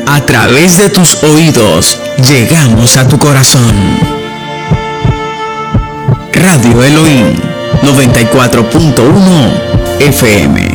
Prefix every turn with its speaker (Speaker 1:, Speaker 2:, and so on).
Speaker 1: A través de tus oídos, llegamos a tu corazón. Radio Elohim 94.1 FM.